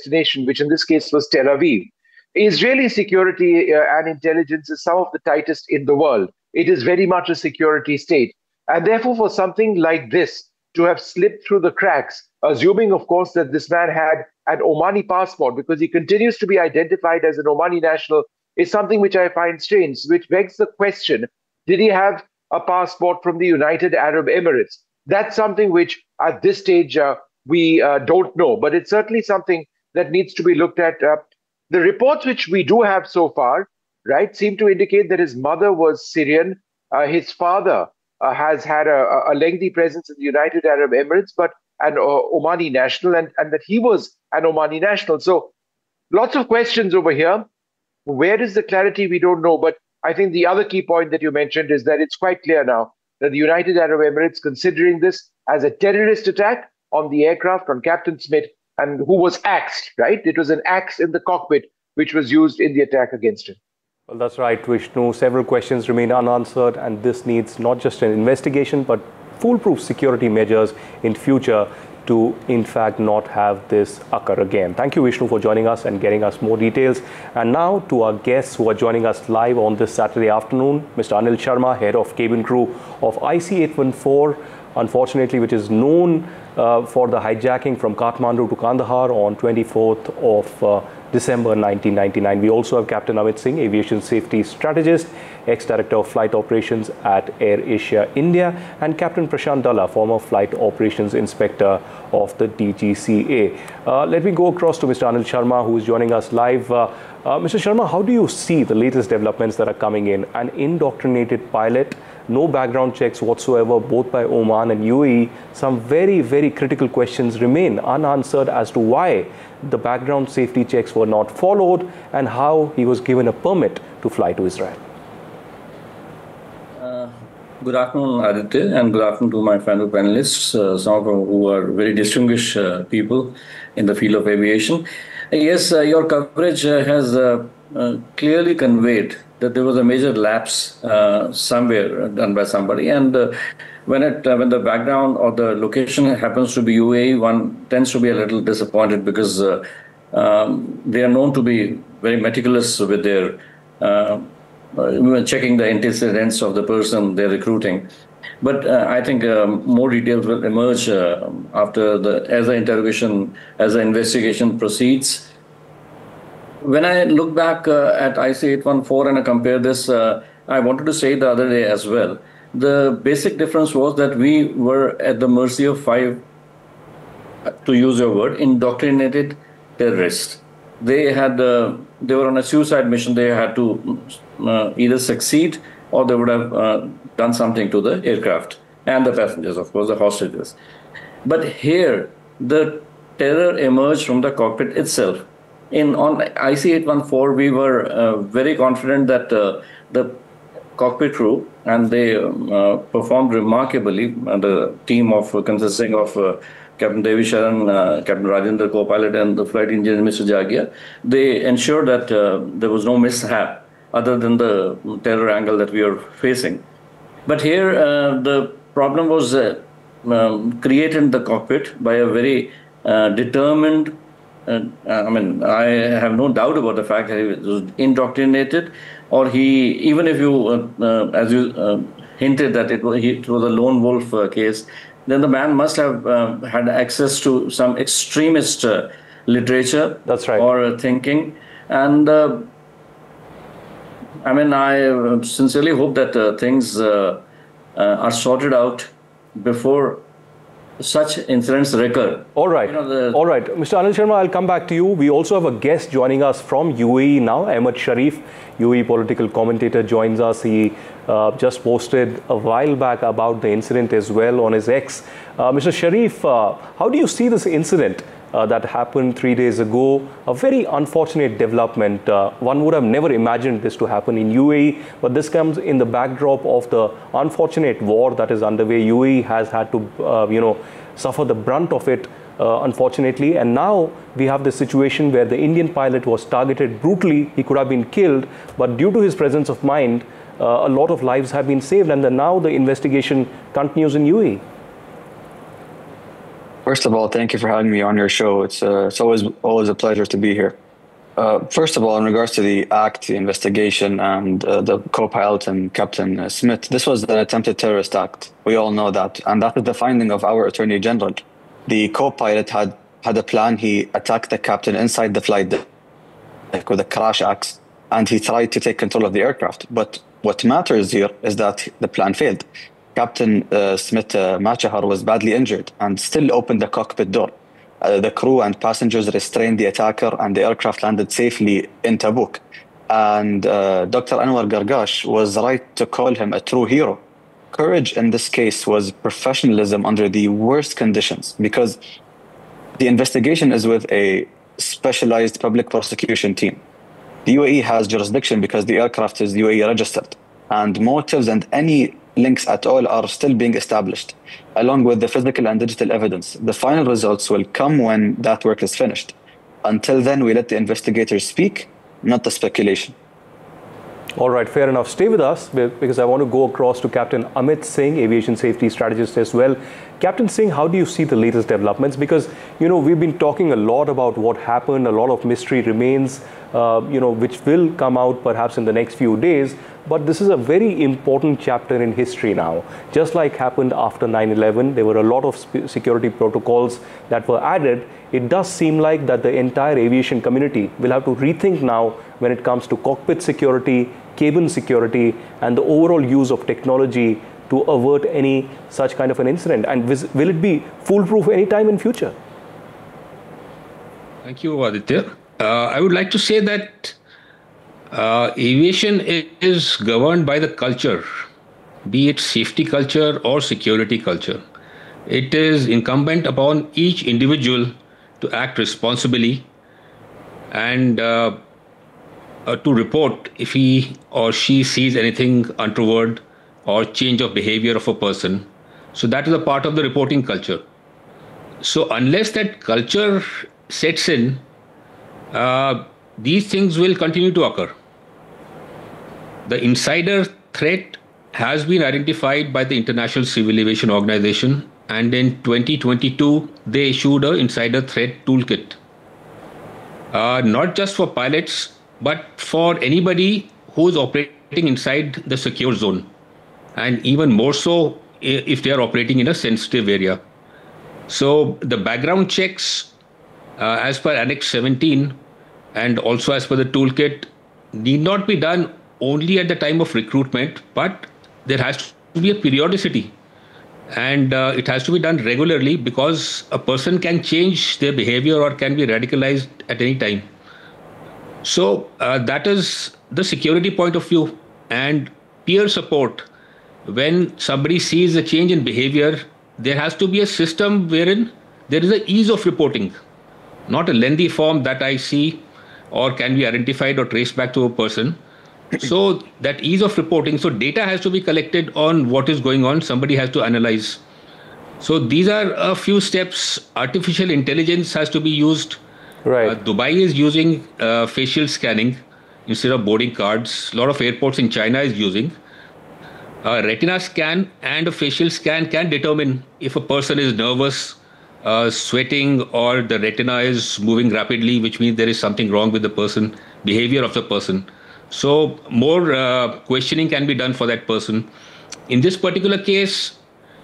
destination, which in this case was Tel Aviv. Israeli security and intelligence is some of the tightest in the world. It is very much a security state. And therefore, for something like this to have slipped through the cracks, assuming, of course, that this man had an Omani passport, because he continues to be identified as an Omani national, is something which I find strange, which begs the question, did he have a passport from the United Arab Emirates? That's something which at this stage we don't know, but it's certainly something that needs to be looked at. The reports which we do have so far, right, seem to indicate that his mother was Syrian. His father has had a lengthy presence in the United Arab Emirates, but an Omani national, and that he was an Omani national. So lots of questions over here. Where is the clarity? We don't know. But I think the other key point that you mentioned is that it's quite clear now that the United Arab Emirates, considering this as a terrorist attack on the aircraft, on Captain Smith, and who was axed, right? It was an axe in the cockpit which was used in the attack against him. Well, that's right, Vishnu. Several questions remain unanswered, and this needs not just an investigation, but foolproof security measures in future to, in fact, not have this occur again. Thank you, Vishnu, for joining us and getting us more details. And now to our guests who are joining us live on this Saturday afternoon, Mr. Anil Sharma, head of cabin crew of IC-814, unfortunately, which is known for the hijacking from Kathmandu to Kandahar on 24th of December 1999. We also have Captain Amit Singh, aviation safety strategist, ex-director of flight operations at Air Asia India, and Captain Prashant Dalla, former flight operations inspector of the DGCA. Let me go across to Mr. Anil Sharma, who is joining us live. Mr. Sharma, how do you see the latest developments that are coming in? An indoctrinated pilot, no background checks whatsoever, both by Oman and UAE. Some very, very critical questions remain unanswered as to why the background safety checks were not followed and how he was given a permit to fly to Israel. Good afternoon, Aditya, and good afternoon to my fellow panelists, some of them who are very distinguished people in the field of aviation. Yes, your coverage has clearly conveyed that there was a major lapse somewhere done by somebody, and when the background or the location happens to be UAE, one tends to be a little disappointed because they are known to be very meticulous with their checking the antecedents of the person they're recruiting. But I think more details will emerge as the investigation proceeds. When I look back at IC-814 and I compare this, I wanted to say the other day as well, the basic difference was that we were at the mercy of 5, to use your word, indoctrinated terrorists. They were on a suicide mission. They had to either succeed or they would have done something to the aircraft and the passengers, of course, the hostages. But here, the terror emerged from the cockpit itself. On IC-814, we were very confident that the cockpit crew, and they performed remarkably, the team consisting of Captain Devi Sharan, Captain Rajendra, co-pilot, and the flight engineer, Mr. Jagia, they ensured that there was no mishap other than the terror angle that we are facing. But here, the problem was created in the cockpit by a very determined, I have no doubt about the fact that he was indoctrinated, or even if you, as you hinted that it was a lone wolf case, then the man must have had access to some extremist literature. That's right. Or thinking. And I sincerely hope that things are sorted out before such incidents recur. All right. All right. Mr. Anil Sharma, I'll come back to you. We also have a guest joining us from UAE now, Ahmed Sharif, UAE political commentator, joins us. He just posted a while back about the incident as well on his X. Mr. Sharif, how do you see this incident that happened 3 days ago? A very unfortunate development. One would have never imagined this to happen in UAE, but this comes in the backdrop of the unfortunate war that is underway. UAE has had to, suffer the brunt of it, unfortunately. And now we have this situation where the Indian pilot was targeted brutally. He could have been killed, but due to his presence of mind, a lot of lives have been saved, and now the investigation continues in UAE. First of all, thank you for having me on your show. It's always a pleasure to be here. First of all, in regards to the act, the investigation, and the co-pilot and Captain Smith, this was an attempted terrorist act. We all know that, and that is the finding of our Attorney General. The co-pilot had a plan. He attacked the captain inside the flight deck with a crash axe, and he tried to take control of the aircraft. But what matters here is that the plan failed. Captain Smith Machahar was badly injured and still opened the cockpit door. The crew and passengers restrained the attacker, and the aircraft landed safely in Tabuk. And Dr. Anwar Gargash was right to call him a true hero. Courage in this case was professionalism under the worst conditions, because the investigation is with a specialized public prosecution team. The UAE has jurisdiction because the aircraft is UAE registered, and motives and any links at all are still being established, along with the physical and digital evidence. The final results will come when that work is finished. Until then, we let the investigators speak, not the speculation. All right, fair enough. Stay with us because I want to go across to Captain Amit Singh, aviation safety strategist as well. Captain Singh, how do you see the latest developments? Because, we've been talking a lot about what happened. A lot of mystery remains, which will come out perhaps in the next few days. But this is a very important chapter in history now. Just like happened after 9/11, there were a lot of security protocols that were added. It does seem like that the entire aviation community will have to rethink now when it comes to cockpit security, cabin security, and the overall use of technology to avert any such kind of an incident. And will it be foolproof anytime in future? Thank you, Aditya. I would like to say that aviation is governed by the culture, be it safety culture or security culture. It is incumbent upon each individual to act responsibly and to report if he or she sees anything untoward or change of behavior of a person. So that is a part of the reporting culture. So unless that culture sets in, these things will continue to occur. The insider threat has been identified by the International Civil Aviation Organization, and in 2022, they issued an insider threat toolkit. Not just for pilots, but for anybody who is operating inside the secure zone, and even more so if they are operating in a sensitive area. So the background checks, as per Annex 17, and also as per the toolkit, need not be done only at the time of recruitment, but there has to be a periodicity, and it has to be done regularly, because a person can change their behavior or can be radicalized at any time. So that is the security point of view. And peer support, when somebody sees a change in behavior, there has to be a system wherein there is an ease of reporting, not a lengthy form that I see or can be identified or traced back to a person. So that ease of reporting, so data has to be collected on what is going on, somebody has to analyze. So these are a few steps. Artificial intelligence has to be used. Right. Dubai is using facial scanning instead of boarding cards. A lot of airports in China is using. A retina scan and a facial scan can determine if a person is nervous, sweating, or the retina is moving rapidly, which means there is something wrong with the person, behavior of the person. So more questioning can be done for that person. In this particular case,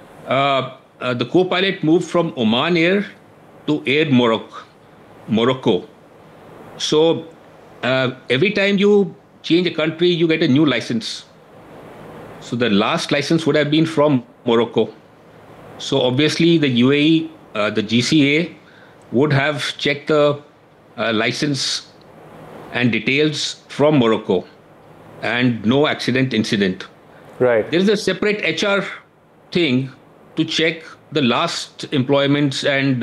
the co-pilot moved from Oman Air to Air Morocco. So every time you change a country, you get a new license. So the last license would have been from Morocco. So obviously the UAE, the GCA would have checked the license and details from Morocco, and no accident incident. Right. There is a separate HR thing to check the last employments and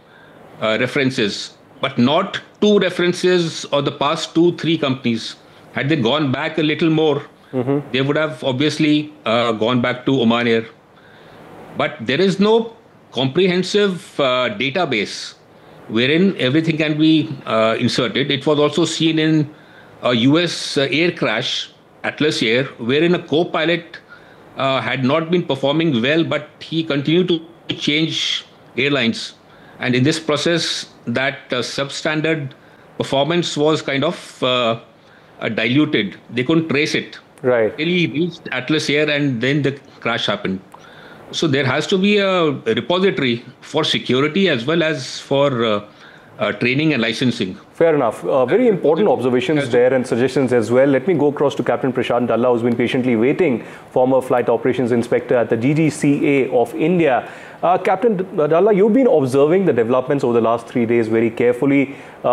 references, but not two references or the past 2-3 companies. Had they gone back a little more, they would have obviously gone back to Oman Air. But there is no comprehensive database wherein everything can be inserted. It was also seen in a US air crash, Atlas Air, wherein a co-pilot had not been performing well, but he continued to change airlines. And in this process, that substandard performance was kind of diluted. They couldn't trace it. Right. Really reached Atlas Air and then the crash happened. So there has to be a repository for security as well as for training and licensing. Fair enough. Very important observations there and suggestions as well. Let me go across to Captain Prashant Dhalla, who's been patiently waiting, former Flight Operations Inspector at the DGCA of India. Captain Dhalla, you've been observing the developments over the last 3 days very carefully.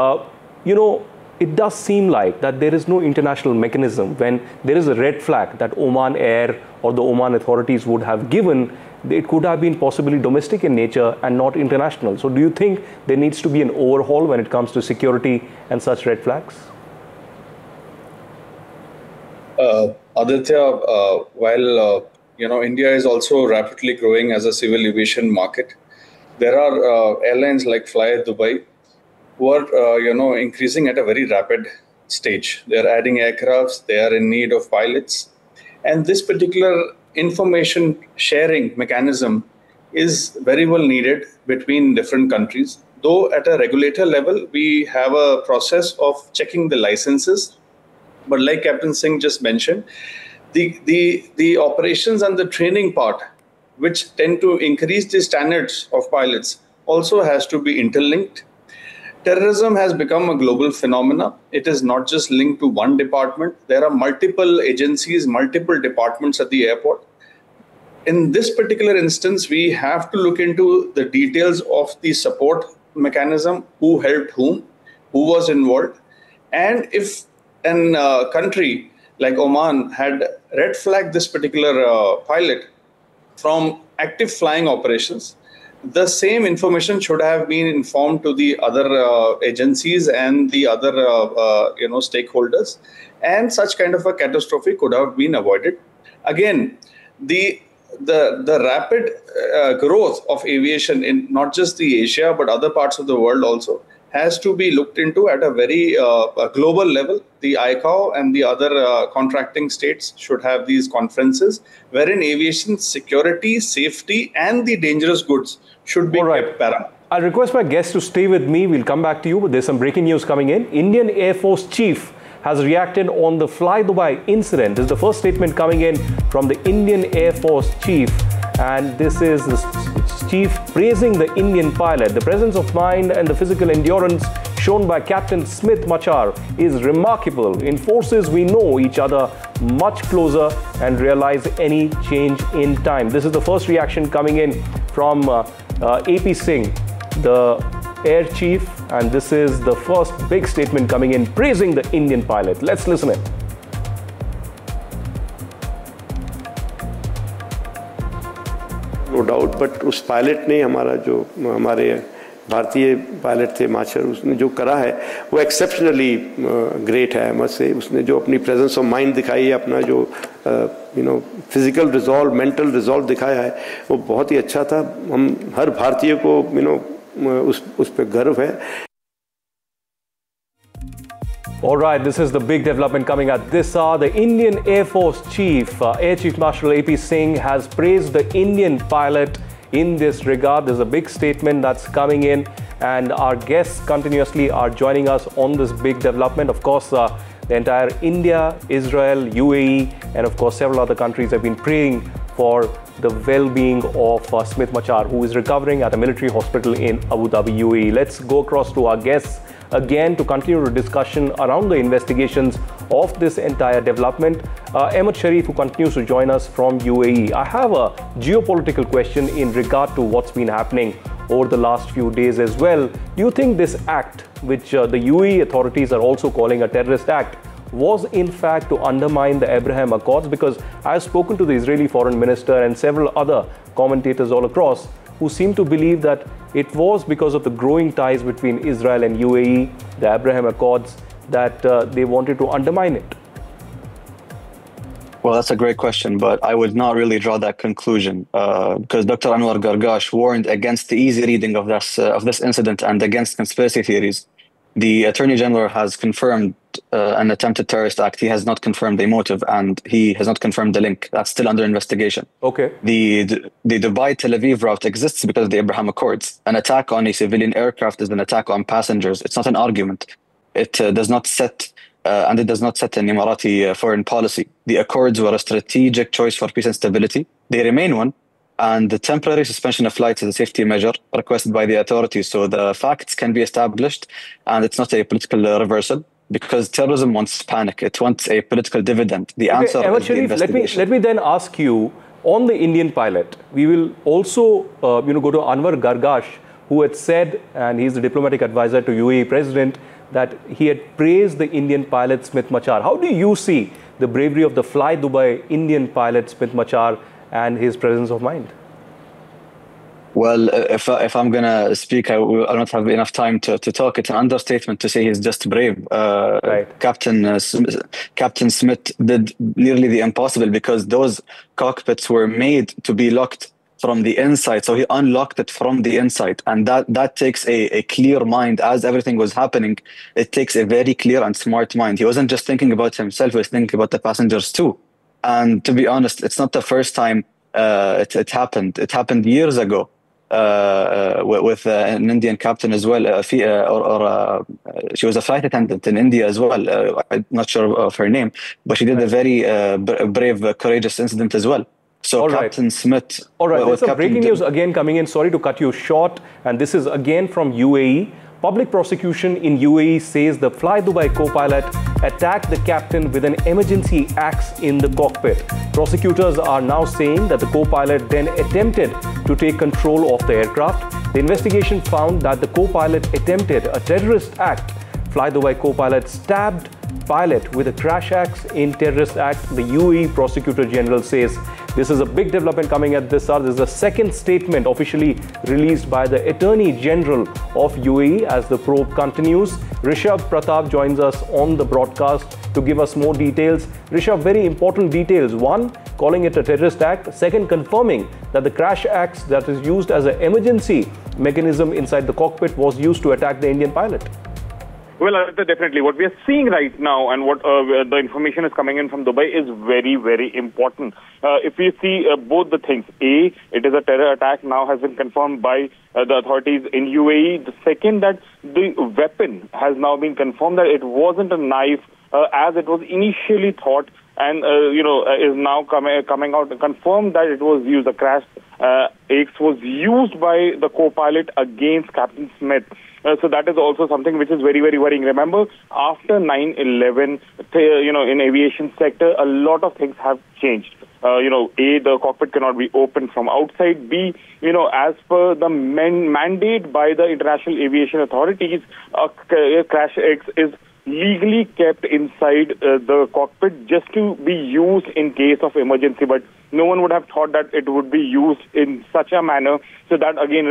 It does seem like that there is no international mechanism when there is a red flag that Oman Air or the Oman authorities would have given. It could have been possibly domestic in nature and not international. So do you think there needs to be an overhaul when it comes to security and such red flags? Aditya, while India is also rapidly growing as a civil aviation market, there are airlines like Fly Dubai who are increasing at a very rapid stage. They are adding aircrafts. They are in need of pilots, and this particular information sharing mechanism is very well needed between different countries. Though at a regulator level, we have a process of checking the licenses, but like Captain Singh just mentioned, the operations and the training part, which tend to increase the standards of pilots, also has to be interlinked. Terrorism has become a global phenomenon. It is not just linked to one department. There are multiple agencies, multiple departments at the airport. In this particular instance, we have to look into the details of the support mechanism, who helped whom, who was involved. And if a country like Oman had red flagged this particular pilot from active flying operations, the same information should have been informed to the other agencies and the other stakeholders, and such kind of a catastrophe could have been avoided. Again, the rapid growth of aviation in not just the Asia but other parts of the world also has to be looked into at a very global level. The ICAO and the other contracting states should have these conferences wherein aviation security, safety, and the dangerous goods should be kept paramount. I'll request my guests to stay with me. We'll come back to you, but there's some breaking news coming in. Indian Air Force Chief has reacted on the Fly Dubai incident. This is the first statement coming in from the Indian Air Force Chief, and this is the Chief praising the Indian pilot. The presence of mind and the physical endurance shown by Captain Smith Machar is remarkable. In forces, we know each other much closer and realize any change in time. This is the first reaction coming in from AP Singh, the Air Chief, and this is the first big statement coming in praising the Indian pilot. Let's listen in. No doubt, but उस pilot ने हमारे भारतीय pilot थे माचर, उसने जो करा है वो एक्सेप्शनली ग्रेट है। मत से उसने जो अपनी प्रेजेंस ऑफ माइंड दिखाई है, अपना जो फिजिकल रिजॉल्व, मेंटल रिजॉल्व दिखाया है, वो बहुत ही अच्छा था। हम हर भारतीय को उस पे गर्व है। All right, this is the big development coming at this hour. The Indian Air Force Chief, Air Chief Marshal AP Singh, has praised the Indian pilot in this regard. There's a big statement that's coming in, and our guests continuously are joining us on this big development. Of course, the entire India, Israel, UAE, and of course several other countries have been praying for the well-being of Smith Machar, who is recovering at a military hospital in Abu Dhabi, UAE. Let's go across to our guests again to continue the discussion around the investigations of this entire development. Ahmed Sharif, who continues to join us from UAE. I have a geopolitical question in regard to what's been happening over the last few days as well. Do you think this act, which the UAE authorities are also calling a terrorist act, was in fact to undermine the Abraham Accords? Because I've spoken to the Israeli foreign minister and several other commentators all across who seem to believe that it was because of the growing ties between Israel and UAE, the Abraham Accords, that they wanted to undermine it. Well, that's a great question, but I would not really draw that conclusion because Dr. Anwar Gargash warned against the easy reading of this incident and against conspiracy theories. The Attorney General has confirmed not an attempted terrorist act. He has not confirmed the motive, and he has not confirmed the link. That's still under investigation. Okay. The Dubai-Tel Aviv route exists because of the Abraham Accords. An attack on a civilian aircraft is an attack on passengers. It's not an argument. It does not set an Emirati foreign policy. The Accords were a strategic choice for peace and stability. They remain one. And the temporary suspension of flights is a safety measure requested by the authorities. So the facts can be established, and it's not a political reversal, because terrorism wants panic. It wants a political dividend. The answer is the investigation. Let me then ask you, on the Indian pilot, we will also go to Anwar Gargash, who had said, and he's the diplomatic advisor to UAE president, that he had praised the Indian pilot Smith Machar. How do you see the bravery of the Fly Dubai Indian pilot Smith Machar and his presence of mind? Well, if I'm going to speak, I don't have enough time to talk. It's an understatement to say he's just brave. Right. Captain Smith did nearly the impossible, because those cockpits were made to be locked from the inside. So he unlocked it from the inside. And that takes a clear mind. As everything was happening, it takes a very clear and smart mind. He wasn't just thinking about himself, he was thinking about the passengers too. And to be honest, it's not the first time it happened. It happened years ago with an Indian captain as well. She was a flight attendant in India as well. I'm not sure of her name, but she did a very brave, courageous incident as well. So Captain Smith... All right, there's some breaking news again coming in. Sorry to cut you short. And this is again from UAE. Public prosecution in UAE says the Fly Dubai co-pilot attacked the captain with an emergency axe in the cockpit. Prosecutors are now saying that the co-pilot then attempted to take control of the aircraft. The investigation found that the co-pilot attempted a terrorist act. Fly Dubai co-pilot stabbed pilot with a crash axe in terrorist act, the UAE Prosecutor General says. This is a big development coming at this hour. This is the second statement officially released by the Attorney General of UAE as the probe continues. Rishabh Pratap joins us on the broadcast to give us more details. Rishabh, very important details. One, calling it a terrorist act. Second, confirming that the crash axe that is used as an emergency mechanism inside the cockpit was used to attack the Indian pilot. Well, definitely. What we are seeing right now and what the information is coming in from Dubai is very, very important. If we see both the things, A, it is a terror attack, now has been confirmed by the authorities in UAE. The second, that the weapon has now been confirmed that it wasn't a knife as it was initially thought, and is now coming out and confirmed that it was used. The crash axe was used by the co-pilot against Captain Smith. So that is also something which is very, very worrying. Remember, after 9/11, in aviation sector, a lot of things have changed. A, the cockpit cannot be opened from outside. B, as per the mandate by the International Aviation Authorities, a crash axe is legally kept inside the cockpit just to be used in case of emergency. But no one would have thought that it would be used in such a manner. So that again,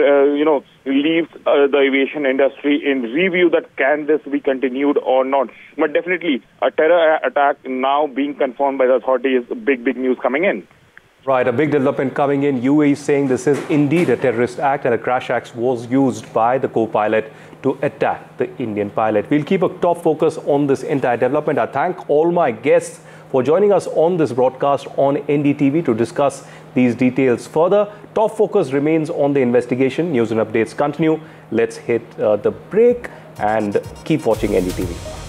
leaves the aviation industry in review that can this be continued or not. But definitely, a terror attack now being confirmed by the authorities, big news coming in. Right, a big development coming in. UAE saying this is indeed a terrorist act and a crash axe was used by the co-pilot to attack the Indian pilot. We'll keep a top focus on this entire development. I thank all my guests for joining us on this broadcast on NDTV to discuss these details further. Top focus remains on the investigation. News and updates continue. Let's hit the break and keep watching NDTV.